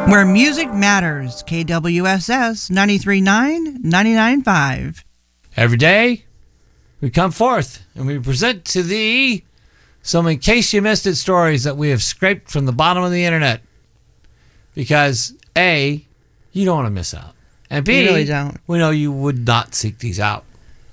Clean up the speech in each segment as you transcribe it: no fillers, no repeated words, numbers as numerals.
Where music matters. KWSS 93.9, 99.5. Every day, we come forth and we present to thee some in case you missed it stories that we have scraped from the bottom of the internet. Because A, you don't want to miss out. And B, You really don't. we know you would not seek these out.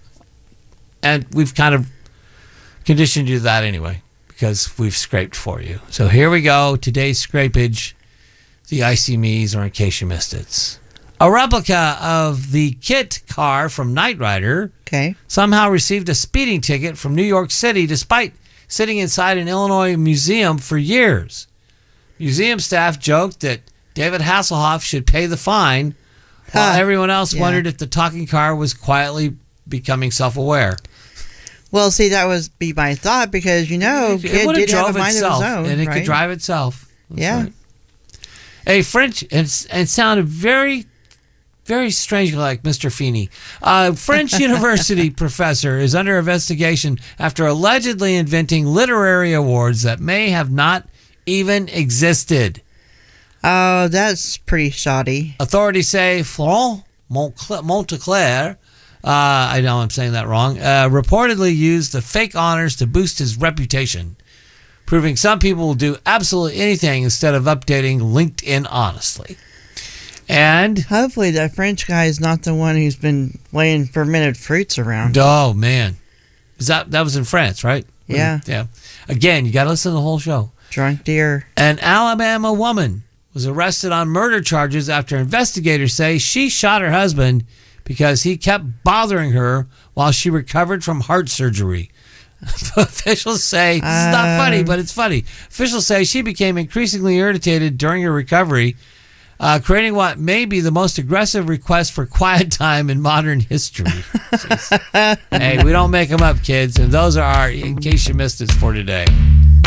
And we've kind of conditioned you to that anyway, because we've scraped for you. So here we go. Today's scrapage, the Icy Me's, or in case you missed it. A replica of the KITT car from Knight Rider somehow received a speeding ticket from New York City despite sitting inside an Illinois museum for years. Museum staff joked that David Hasselhoff should pay the fine, while everyone else wondered if the talking car was quietly becoming self-aware. Well, see, that was be my thought because, KITT did have a mind of his own. And it could drive itself. That's yeah. Right. A French, and sounded very, very strangely like Mr. Feeney. A French university professor is under investigation after allegedly inventing literary awards that may have not even existed. Oh, that's pretty shoddy. Authorities say Florent Montclair, I know I'm saying that wrong, reportedly used the fake honors to boost his reputation, proving some people will do absolutely anything instead of updating LinkedIn honestly. And hopefully that French guy is not the one who's been laying fermented fruits around. Oh, man. That was in France, right? Yeah. Yeah. Again, you got to listen to the whole show. Drunk deer. An Alabama woman was arrested on murder charges after investigators say she shot her husband because he kept bothering her while she recovered from heart surgery. Officials say, this is not funny, but it's funny. Officials say she became increasingly irritated during her recovery, creating what may be the most aggressive request for quiet time in modern history. Hey, we don't make them up, kids, and those are our in case you missed it for today.